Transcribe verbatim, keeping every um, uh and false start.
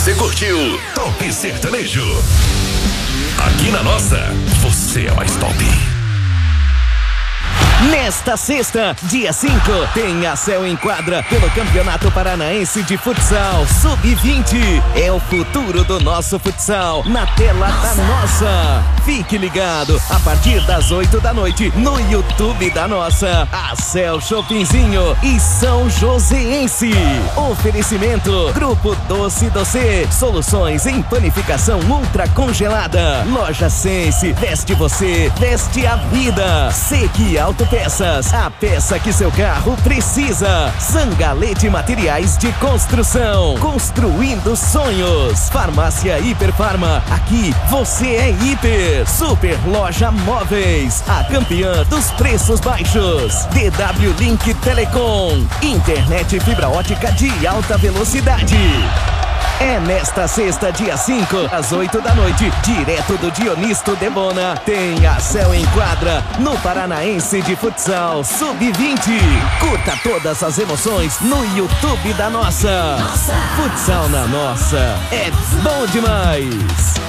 Você curtiu Top Sertanejo. Aqui na nossa, você é mais top. Nesta sexta, dia cinco, tem a Céu em Quadra pelo Campeonato Paranaense de Futsal sub vinte. É o futuro do nosso futsal na tela nossa. da nossa. Fique ligado a partir das oito da noite no YouTube da nossa. A Céu Shoppingzinho e São Joséense. Oferecimento Grupo Doce Doce. Soluções em panificação ultra congelada. Loja Sense. Veste você, veste a vida. Seque Auto Peças, a peça que seu carro precisa. Zangalete Materiais de Construção, construindo sonhos. Farmácia Hiperfarma, aqui você é hiper. Super Loja Móveis, a campeã dos preços baixos. D W Link Telecom, internet fibra ótica de alta velocidade. É nesta sexta, dia cinco, às oito da noite, direto do Dionisto Debona, tem a Céu em Quadra no Paranaense de Futsal sub vinte. Curta todas as emoções no YouTube da nossa. nossa. Futsal na nossa é bom demais.